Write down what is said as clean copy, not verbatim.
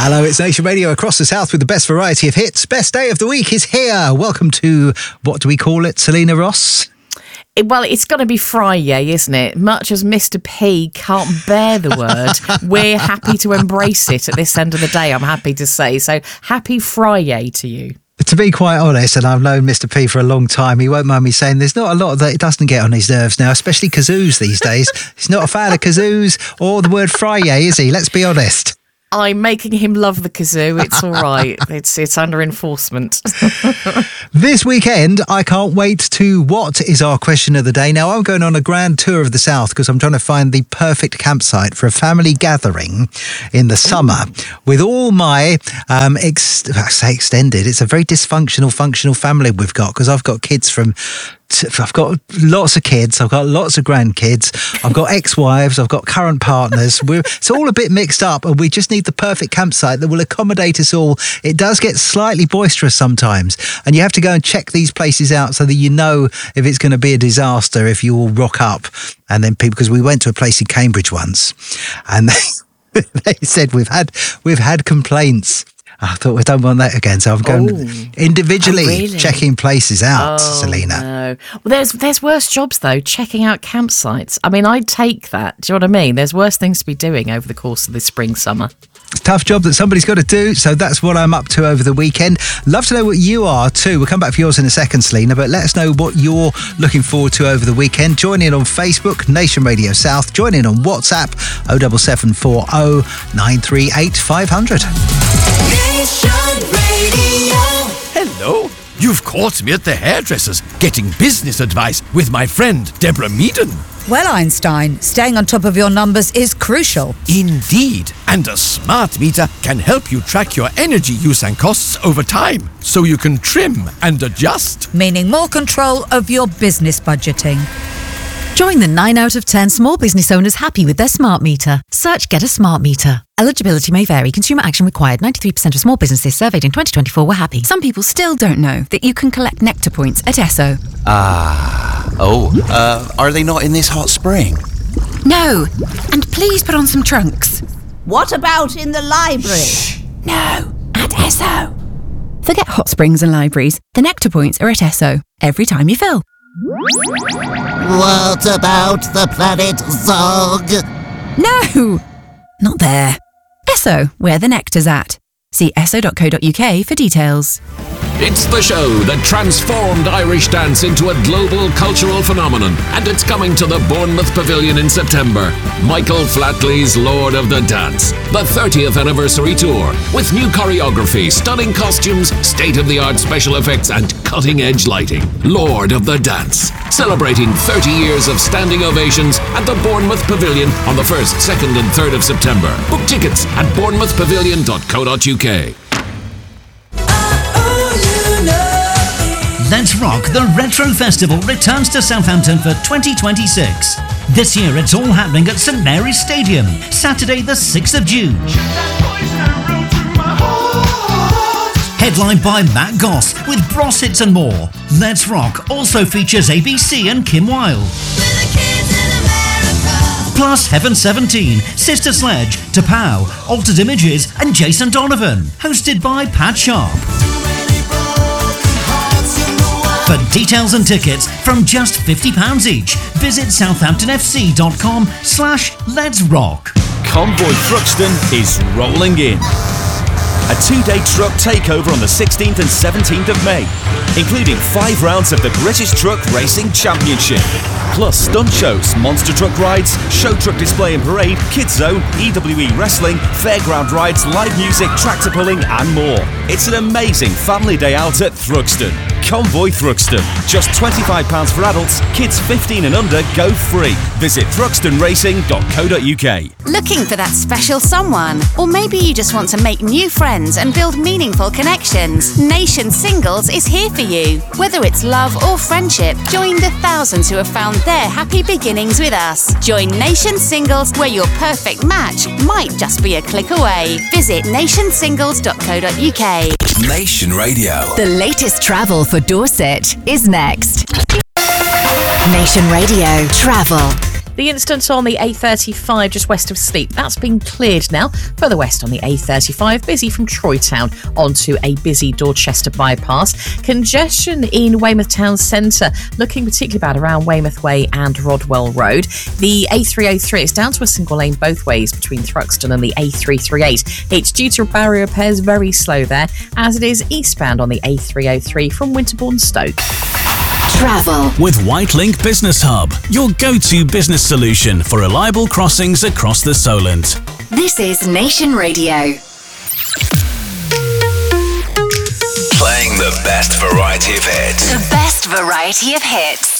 Hello, it's Nation Radio across the south with the best variety of hits. Best day of the week is here. Welcome to, what do we call it, Selena Ross? Well, it's got to be Friday, isn't it? Much as Mr. P can't bear the word, we're happy to embrace it at this end of the day, I'm happy to say. So happy Friday to you. To be quite honest, and I've known Mr. P for a long time, he won't mind me saying there's not a lot that it doesn't get on his nerves now, especially kazoos these days. He's not a fan of kazoos or the word Friday, is he? Let's be honest. I'm making him love the kazoo. It's all right. It's under enforcement. This weekend, I can't wait to what is our question of the day. Now, I'm going on a grand tour of the south because I'm trying to find the perfect campsite for a family gathering in the summer with all my, I say extended, it's a very dysfunctional, functional family we've got because I've got kids from... I've got lots of kids, I've got lots of grandkids, I've got ex-wives, I've got current partners. It's all a bit mixed up and we just need the perfect campsite that will accommodate us all. It does get slightly boisterous sometimes and you have to go and check these places out so that you know if it's going to be a disaster if you all rock up. And then people, because we went to a place in Cambridge once and they said we've had complaints. I thought we don't want that again, so I'm going individually checking places out, Selena. No. Well, there's worse jobs though, checking out campsites. I mean, I'd take that. Do you know what I mean? There's worse things to be doing over the course of this spring, summer. Tough job that somebody's got to do, so that's what I'm up to over the weekend. Love to know what you are too. We'll come back for yours in a second, Selena, but let us know what you're looking forward to over the weekend. Join in on Facebook, Nation Radio South. Join in on WhatsApp, 07740 938 500. Nation Radio. Hello. You've caught me at the hairdresser's getting business advice with my friend Deborah Meaden. Well, Einstein, staying on top of your numbers is crucial. Indeed. And a smart meter can help you track your energy use and costs over time, so you can trim and adjust. Meaning more control of your business budgeting. Join the 9 out of 10 small business owners happy with their smart meter. Search Get a Smart Meter. Eligibility may vary. Consumer action required. 93% of small businesses surveyed in 2024 were happy. Some people still don't know that you can collect Nectar points at Esso. Are they not in this hot spring? No, and please put on some trunks. What about in the library? No, at Esso. Forget hot springs and libraries. The Nectar points are at Esso every time you fill. What about the planet Zog? No, not there. Esso, where the nectar's at. See esso.co.uk for details. It's the show that transformed Irish dance into a global cultural phenomenon, and it's coming to the Bournemouth Pavilion in September. Michael Flatley's Lord of the Dance, the 30th anniversary tour, with new choreography, stunning costumes, state-of-the-art special effects, and cutting-edge lighting. Lord of the Dance, celebrating 30 years of standing ovations at the Bournemouth Pavilion on the 1st, 2nd and 3rd of September. Book tickets at bournemouthpavilion.co.uk. Let's Rock, the Retro Festival, returns to Southampton for 2026. This year it's all happening at St Mary's Stadium, Saturday the 6th of June. Headlined by Matt Goss with Bros Hits and more. Let's Rock also features ABC and Kim Wilde. Plus Heaven 17, Sister Sledge, T'Pow, Altered Images and Jason Donovan. Hosted by Pat Sharp. For details and tickets from just £50 each, visit southamptonfc.com/letsrock. Convoy Thruxton is rolling in. A 2-day truck takeover on the 16th and 17th of May, including 5 rounds of the British Truck Racing Championship. Plus stunt shows, monster truck rides, show truck display and parade, kids zone, EWE wrestling, fairground rides, live music, tractor pulling and more. It's an amazing family day out at Thruxton. Convoy Thruxton. Just £25 for adults, kids 15 and under go free. Visit thruxtonracing.co.uk. Looking for that special someone? Or maybe you just want to make new friends and build meaningful connections? Nation Singles is here for you. Whether it's love or friendship, join the thousands who have found their happy beginnings with us. Join Nation Singles, where your perfect match might just be a click away. Visit nationsingles.co.uk. Nation Radio. The latest travel for Dorset is next. Nation Radio Travel. The incident on the A35 just west of Sleep, that's been cleared now. Further west on the A35, busy from Troy Town onto a busy Dorchester bypass. Congestion in Weymouth Town Centre, looking particularly bad around Weymouth Way and Rodwell Road. The A303 is down to a single lane both ways between Thruxton and the A338. It's due to barrier repairs, very slow there, as it is eastbound on the A303 from Winterbourne Stoke. Travel with Whitelink Business Hub, your go-to business solution for reliable crossings across the Solent. This is Nation Radio. Playing the best variety of hits. The best variety of hits.